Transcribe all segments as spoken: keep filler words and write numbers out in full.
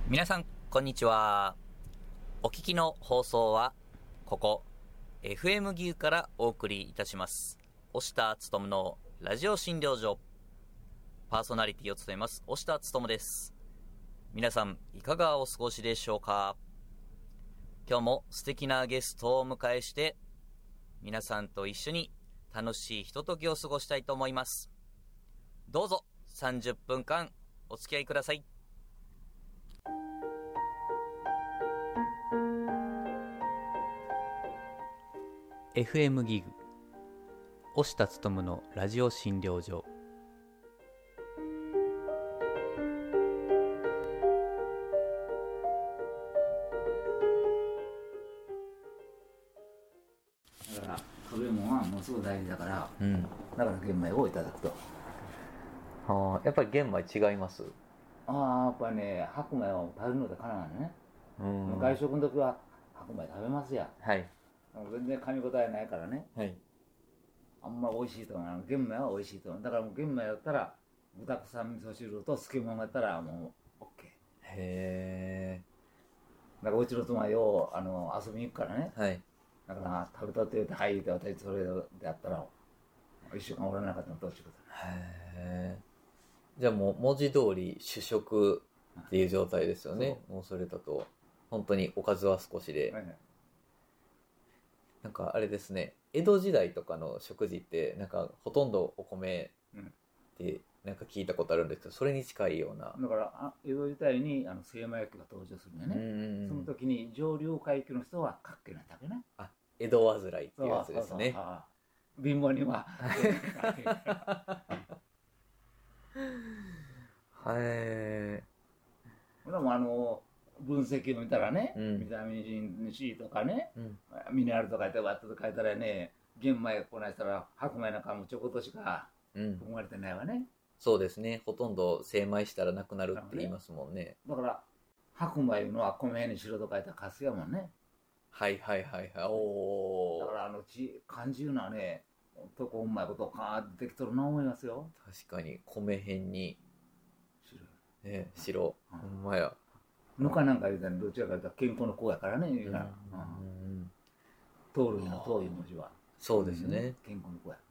皆さんこんにちは。お聞きの放送はここ エフエム ギューからお送りいたします押田勉のラジオ診療所、パーソナリティを務めます押田勉です。皆さんいかがお過ごしでしょうか。今日も素敵なゲストをお迎えして皆さんと一緒に楽しいひとときを過ごしたいと思います。どうぞさんじゅっぷんかんお付き合いください。エフエム ギグ押田勉のラジオ診療所。 だから食べ物はものすごく大事だから、 うん。 だから玄米をいただくと。 ああ、やっぱり玄米違います。 ああ、やっぱりね、白米を食べるのでかなわね。 うん。 外食の時は白米食べますや。 はい。 全然噛み応えないからね。 はい。 あんま美味しいと思う。玄米は美味しいと思う。だからもう玄米やったら、豚草味噌汁と漬物やったらもう OK。 へえ。 だからうちの妻ようあの遊びに行くからね。 はい。 だから食べたって言うて、はいって私それでやったら、一週間おらなかったのどうしようか。 へえ。じゃあもう文字通り主食っていう状態ですよね。もうそれだと本当におかずは少しで、はい、なんかあれですね、江戸時代とかの食事ってなんかほとんどお米ってなんか聞いたことあるんですけど、それに近いような。 だからあ江戸時代にあの精米焼きが登場するんだよね。うんうんうん、その時に上流階級の人はかっけないだけね。 あ、江戸患いっていうやつですね。そうそうそう、ああ貧乏にははい。 これもあの分析を見たらね、うん、ビタミン C とかね、うん、ミネラルとか書いてワットと書いたらね、玄米こないしたら白米なんかもちょこっとしか含まれてないわね、うん、 そうですね。ほとんど精米したらなくなるって言いますもんね。 だから白米のは米に白と書いたらカスやもんね。 はいはいはいはい。おだからあのち漢字いうのはね、ほんとこううまいことカーッてできとるな思いますよ。 確かに米辺に白ね、白、うん、ほんまや。 ぬかなんか言うたらどちらかというと健康の子やからね、言うから、うんうん、糖類の糖いう文字はそうですね、うん、 健康の子や。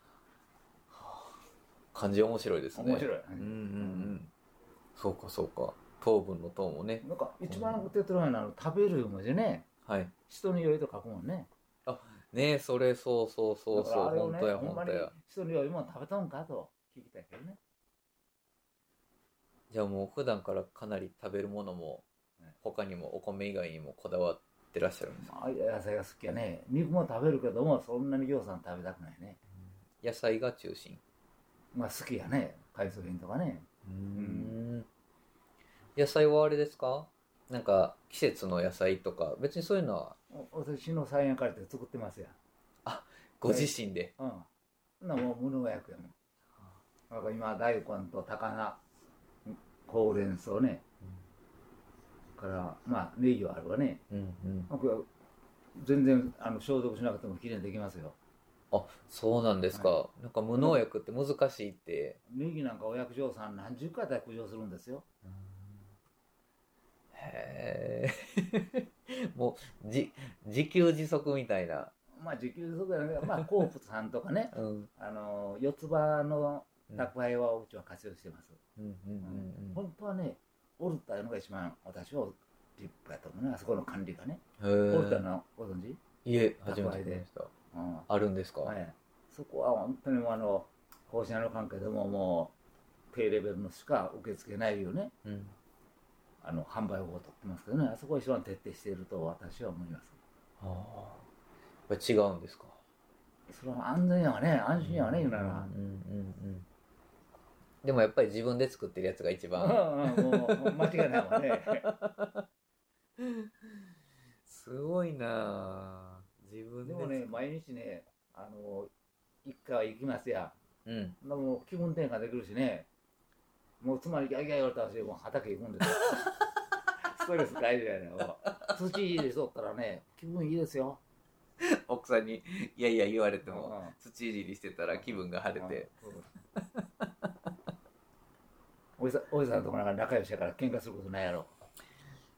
漢字面白いですね。 面白い、 うんうんうん、そうかそうか。糖分の糖もね、 なんか一番手っ取り早いのは食べる文字ね、 はい、 人によいと書くもんね。 あ、ねえ、それそうそうそうそう、ね、本当や本当や。 人によいも食べたんかと聞きたいけどね。 じゃあもう普段からかなり食べるものも他にもお米以外にもこだわってらっしゃるんですか？ まあ、野菜が好きやね。肉も食べるけどもそんなにぎょうさん食べたくないね。 野菜が中心。まあ好きやね。海藻品とかね。 うーん。野菜はあれですか？なんか季節の野菜とか別にそういうのは。 私の菜園借りて作ってますや。 あ、ご自身で。 うん。そんなもう無農薬やもん。だから今大根と高菜、ほうれん草ね、うん、からまあネギはあるわね、うんうん、全然あの消毒しなくてもきれいにできますよ。 あ、そうなんですか、はい、なんか無農薬って難しいって。 ネギなんかお薬嬢さん何十回だ苦情するんですよ。うん、 へえもうじ自給自足みたいな。 まあ自給自足やね。まあコープさんとかね、うん、あの四つ葉の宅配はうちは活用してます。本当はね、オルタいうのが一番私は立派やと思うね。あそこの管理がね。オルタのご存知？ いえ、初めて聞きました。うん、あるんですか？ はい。そこは本当にもうあの放射能関係でももう低レベルのしか受け付けないよね。うん、あの販売方法を取ってますけどね。あそこは一番徹底していると私は思います。 ああ、やっぱり違うんですか？ それは安全やわね、安心やわね、言うなら。うんうんうんうんでもやっぱり自分で作ってるやつが一番もう間違いないもんねすごいなぁ。自分でもね、毎日ね、あの一回は行きますや。うん。でも気分転換できるしね、もうつまりギャギャ言われたらしもう畑行くんですよストレス解除やね。土いいでしょったらね、気分いいですよ。 奥さんにいやいや言われても、うん、土いじりしてたら気分が晴れて、うんうんおじさん、おじさんとかなんか仲良しやから喧嘩することないやろ。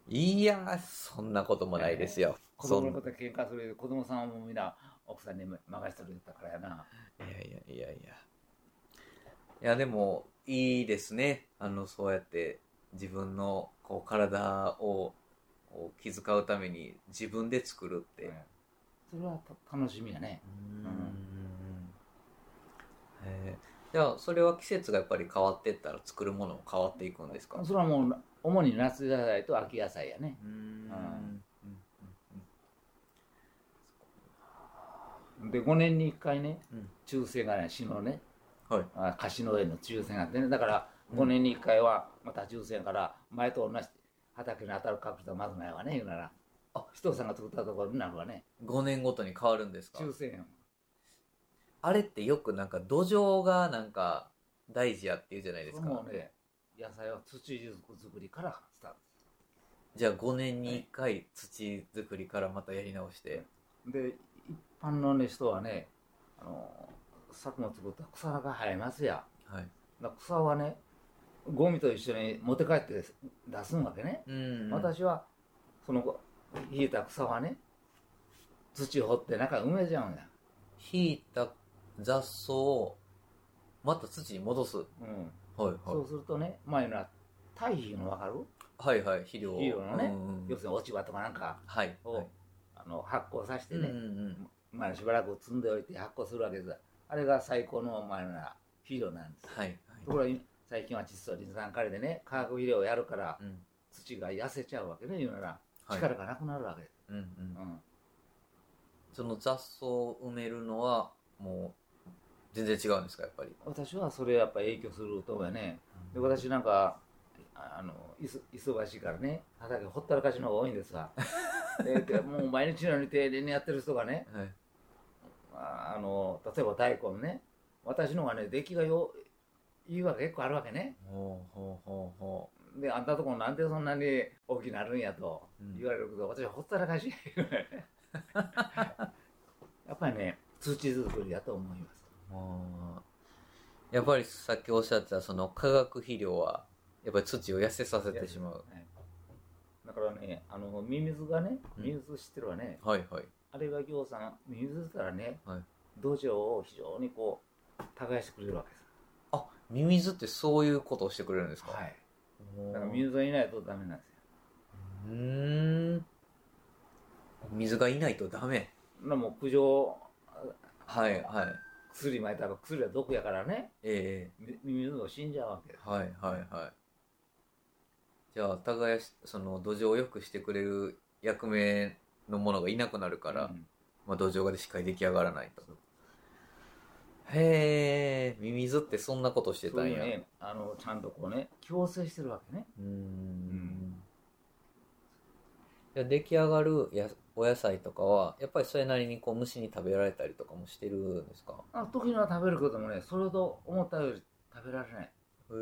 いやそんなこともないですよ、 子供のこと喧嘩する子供さんもみんな奥さんに任せてくれたからやな。 いやいやいやいやいやでもいいですね、あのそうやって自分のこう体を気遣うために自分で作るって、はい、 それは楽しみやね。うん、うん、 えー、じゃあそれは季節がやっぱり変わっていったら作るものも変わっていくんですか？ それはもう主に夏野菜と秋野菜やね。うん、でごねんにいっかいね、うん、抽選がね市のね、はい、あ貸しの上の抽選があってね、だからごねんにいっかいはまた抽選から前と同じ畑に当たる確率はまずないわね、言うなら。あ、人さんが作ったところになるわね。 ごねんごとに変わるんですか？ 抽選。 あれってよくなんか土壌がなんか大事やって言うじゃないですか。 もうね、野菜は土作りからスタート。 じゃあごねんにいっかい土作りからまたやり直して。 で、一般の、ね、人はね、あの作物作ったら草が生えますや。はい、だ草はね、ゴミと一緒に持って帰って出すんわけね。うんうん、私はその引いた草はね、土を掘って中埋めちゃうんや。 引いた雑草をまた土に戻す。うん、 はいはい。そうするとね、前の堆肥の分かる？ はいはい、肥料。 肥料のね、うんうん、要するに落ち葉とかなんかを、はいはい、あの発酵させてね、うんうん、前しばらく積んでおいて発酵するわけです。あれが最高の前の肥料なんです。はいはい、ところが最近は窒素リン酸カリでね、化学肥料をやるから、うん、土が痩せちゃうわけね、言うなら力がなくなるわけです。はい、うんうんうん、 その雑草を埋めるのはもう全然違うんですか？やっぱり私はそれやっぱ影響すると思うよね。で私なんかあの忙しいからね、畑ほったらかしの方が多いんですわ。でもう毎日のように丁寧にやってる人がね、はい、あの例えば大根ね、私のがね出来がよいいわけ結構あるわけね。ほうほうほうほう。であんたとこなんでそんなに大きくなるんやと言われるけど、うん、私はほったらかしやっぱりね土作りだと思います。 やっぱりさっきおっしゃってたその化学肥料はやっぱり土を痩せさせてしまう、はい、 だからね、あのミミズがね、ミミズ知ってるわね、うん、はいはい、あれがぎょうさんミミズですからね、はい、土壌を非常にこう耕してくれるわけです。 あ、ミミズってそういうことをしてくれるんですか？ はい、だからミミズがいないとダメなんですよ。 うーん、水がいないとダメ。 なもう駆除、 はいはい、 薬撒いたら薬は毒やからね、ええー、ミミズも死んじゃうわけです。 はいはいはい。じゃあ耕しその土壌を良くしてくれる役目のものがいなくなるから、うん、まあ、土壌がしっかり出来上がらないと。へえ、ミミズってそんなことしてたんや。 そういうね、あのちゃんとこうね共生してるわけね。うん、うん、 じゃあ出来上がるやお野菜とかはやっぱりそれなりにこう虫に食べられたりとかもしてるんですか？ あ、時には食べるけどもね、それほど思ったより食べられない。へえ、うん、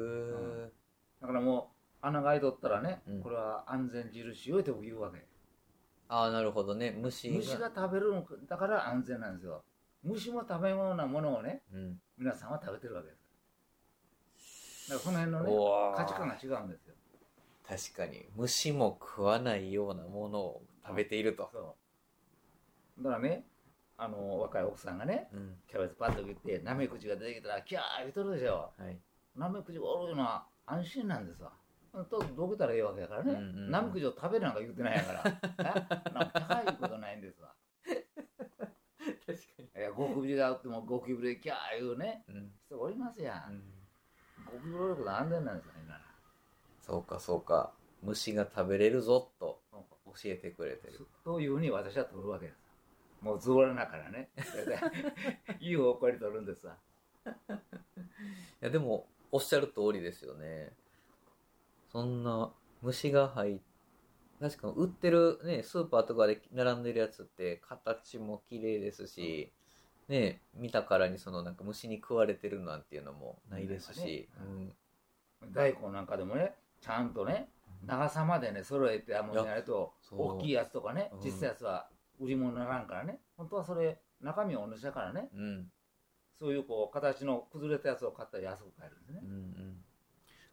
だからもう穴が開いとったらね、うん、これは安全印をって言うわけ。 ああ、なるほどね。虫が虫が食べるのだから安全なんですよ。虫も食べ物なものをね、うん、皆さんは食べてるわけです。だからその辺のね価値観が違うんですよ。 確かに虫も食わないようなものを食べていると。 そうだからね、あの若い奥さんがね、うん、キャベツパッと切ってナメクジが出てきたらキャー言うとるでしょ、はい、ナメクジがおるのは安心なんですわ。とどけたらいいわけだからね、うんうんうん、ナメクジを食べるなんか言ってないやからなんか高いことないんですわ。確かに。いやゴキブリがあってもゴキブリキャー言うね、うん、人おりますやん、うん、ゴキブリおること安全なんですよ今。 そうかそうか、虫が食べれるぞと教えてくれてるというふうに私は取るわけです。もうズボラだからねいい方向に取るんですわ。 いやでもおっしゃる通りですよね。そんな虫が入っ確か売ってるねスーパーとかで並んでるやつって形も綺麗ですし、うん、ね見たからにそのなんか虫に食われてるなんていうのもないですし、ね、 うん、大根なんかでもねちゃんとね長さまでね揃えてあもんやると大きいやつとかね、うん、小さいやつは売り物にならんからね、本当はそれ中身は同じだからね、うん、そういうこう形の崩れたやつを買ったら安く買えるんですね、うんうん、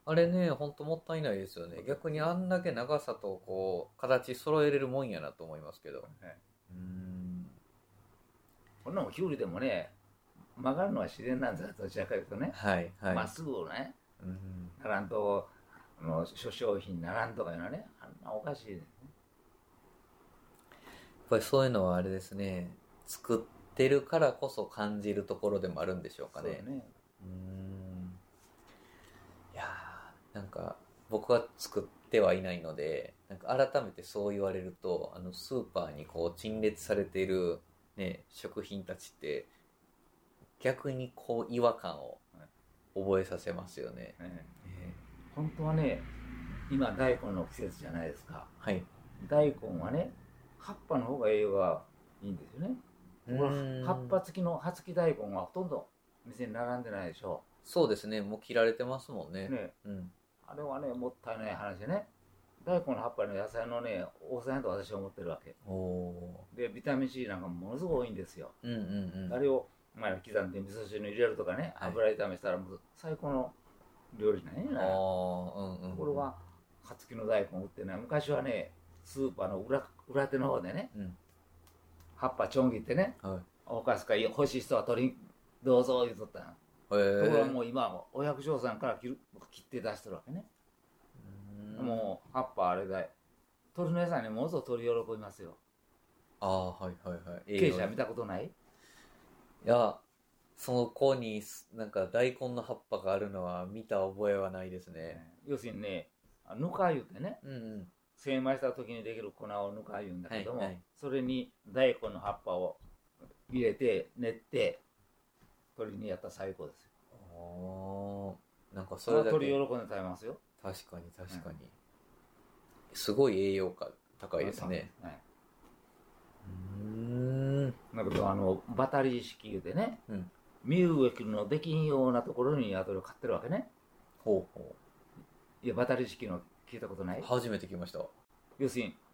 あれね、ほんともったいないですよね。逆にあんだけ長さとこう形揃えれるもんやなと思いますけど。 はい、 うーん。 こんなもんキュウリでもね、曲がるのは自然なんですよ、どちらかというとね。 はいはい。 まっすぐね、 うん。 ならんと、あの諸商品ならんとかいうのはね、あんなおかしいですね。 やっぱりそういうのはあれですね。作ってるからこそ感じるところでもあるんでしょうかね。 そうね。 うーん。いやー、なんか僕は作ってはいないので、なんか改めてそう言われると、あのスーパーにこう陳列されているね、食品たちって逆にこう違和感を覚えさせますよね。 ねえ本当はね、今大根の季節じゃないですか。 ーはい。 大根はね、葉っぱの方が栄養がいいんですよね。 うーんこれ葉っぱ付きの葉付き大根はほとんど店に並んでないでしょ。 そうですね、もう切られてますもんね。 ね、 うん。 あれはね、もったいない話でね。大根の葉っぱの野菜のね、多さやと私は思ってるわけ。 おで、ビタミン C なんかものすごく多いんですよ。 ー。うんうんうん。 あれを、まあ、刻んで味噌汁に入れるとかね、 はい油炒めしたらもう最高の料理なんやな。 あー、うんうんうん。 ところが、葉付きの大根売ってない。昔はね、スーパーの裏裏手の方でね、 うん。 葉っぱちょん切ってね、 はい。 おかすか欲しい人は取り、どうぞ言うとったんや。 へえ。 ところがもう今はもうお百姓さんから切る切って出してるわけね。 うーんもう葉っぱあれだい。鳥の餌にものすごく鳥喜びますよ。 ああ、はいはいはい。 経営者見たことない？ いや、そこになんか大根の葉っぱがあるのは見た覚えはないですね。 要するにね、ぬか言うてね、 うんうん。 精米した時にできる粉をぬか言うんだけども、 はいはいそれに大根の葉っぱを入れて練って鳥にやったら最高ですよ。 ああ、なんかそそれれだけは鳥喜んで食べますよ。 確かに確かに。すごい栄養価高いですね。 はい、 うーん。 だけどあのバタリ式言うてね、 うん。 身動きのできんようなところに鶏を飼ってるわけね。 ほうほいや、バタリ式の聞いたことなう。 い？ 初めて聞きました。 要するに、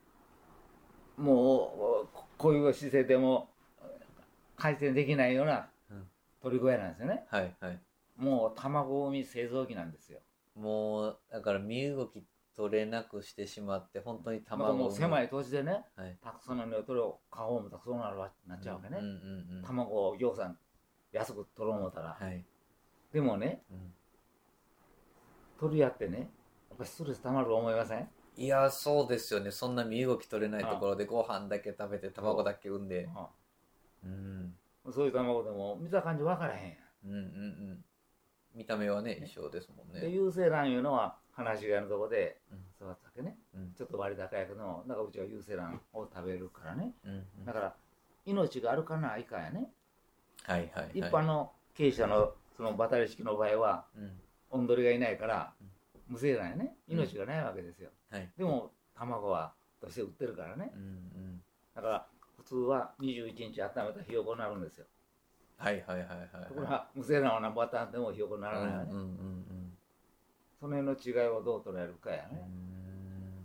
もうこういう姿勢でも回転できないようなうん鳥小屋なんですよね。 はいはい。 もう卵産み製造機なんですよ。 もう、だから身動き取れなくしてしまって、本当になんか卵を産むもう狭い土地でね、 はい。 たくさんの鶏を飼おうもたくそうなるわなっちゃうわけね。 うんうんうん。 卵をぎょうさん安く取ろう思ったら。 はい。 でもね、 うん鳥やってね、やっぱストレスたまると思いません？ いや、そうですよね。そんな身動き取れないところでご飯だけ食べて卵だけ産んで。うん。 そういう卵でも見た感じ分からへんやん。 うんうんうん。見た目はね、一緒ですもんで、 ね。 有精卵いうのは放し飼いのとこでうん育つわけね。 うんちょっと割高やけども、だからうちは有精卵を食べるからね。 うんうん。 だから命があるかないかやね。 はいはいはい。 一般の経営者のそのバタリ式の場合は、 うん。 オンドリがいないからうん無精卵やね。命がないわけですよ。 はい。 でも卵はとして売ってるからね。 うんうん。 だから普通はにじゅういちにち温めたらひよこになるんですよ。 はいはいはいはい。 ところが無精卵は何ぼ温めてもひよこにならないわね。 うんうんうんその辺の違いをどう捉えるかやね。 うん。